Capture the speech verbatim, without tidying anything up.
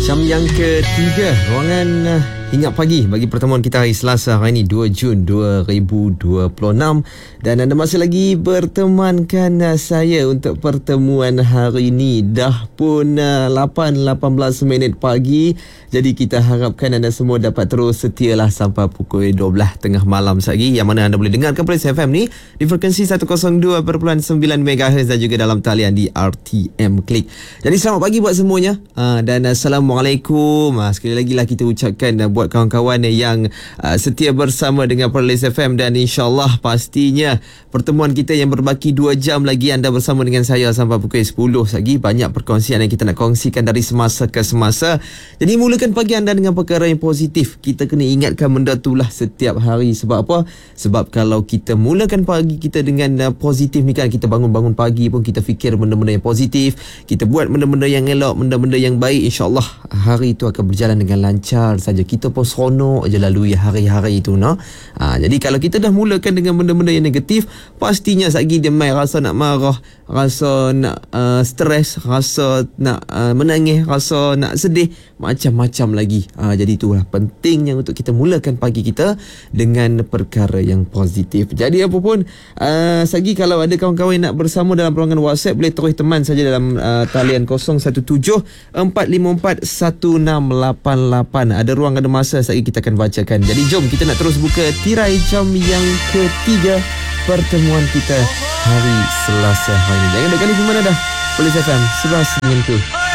Jam yang ketiga ruangan uh, Ingat Pagi bagi pertemuan kita hari Selasa hari ini dua Jun dua ribu dua puluh enam. Dan anda masih lagi bertemankan uh, saya untuk pertemuan hari ini. Dah pun uh, lapan lapan belas minit pagi. Jadi kita harapkan anda semua dapat terus setialah sampai pukul dua belas tengah malam lagi, yang mana anda boleh dengarkan Police F M ni di frekuensi seratus dua perpuluhan sembilan megahertz dan juga dalam talian di R T M Click. Jadi selamat pagi buat semuanya uh, dan Assalamualaikum. uh, Sekali lagi lah kita ucapkan uh, buat kawan-kawan yang uh, setia bersama dengan Police F M. Dan insyaAllah pastinya pertemuan kita yang berbaki dua jam lagi, anda bersama dengan saya sampai pukul sepuluh lagi. Banyak perkongsian yang kita nak kongsikan dari semasa ke semasa. Jadi mulakan pagi anda dengan perkara yang positif. Kita kena ingatkan benda itulah setiap hari. Sebab apa? Sebab kalau kita mulakan pagi kita dengan uh, positif ni kan, kita bangun-bangun pagi pun kita fikir benda-benda yang positif, kita buat benda-benda yang elok, benda-benda yang baik, insyaAllah hari itu akan berjalan dengan lancar saja. Kita pun seronok je lalui hari-hari itu, no? Ha, jadi kalau kita dah mulakan dengan benda-benda yang negatif, pastinya sekejap dia main rasa nak marah, rasa nak uh, stres, rasa nak uh, menangis, rasa nak sedih, macam-macam lagi. Ha, jadi itulah pentingnya untuk kita mulakan pagi kita dengan perkara yang positif. Jadi apa pun, uh, sagi kalau ada kawan-kawan yang nak bersama dalam ruangan WhatsApp, boleh terus teman saja dalam uh, talian kosong satu tujuh empat lima empat satu enam lapan lapan. Ada ruang, ada masa, sekali kita akan bacakan. Jadi jom kita nak terus buka tirai jam yang ketiga pertemuan kita hari Selasa hari ini. Jangan dekat ni, di mana dah? Police F M sebelas sembilan puluh.